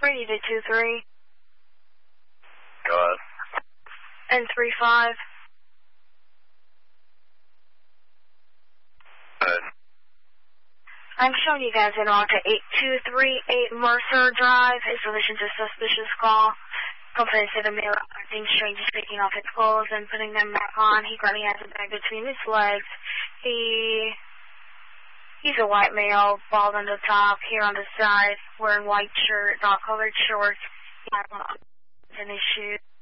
Brady to 2-3. Go ahead. And 3-5. Good. I'm showing you guys in on to 8238 Mercer Drive. It's relation to a suspicious call. Complaints to the male acting strange is taking off his clothes and putting them back on. He currently has a bag between his legs. He's a white male, bald on the top, hair on the side, wearing white shirt, dark colored shorts. He has an issue.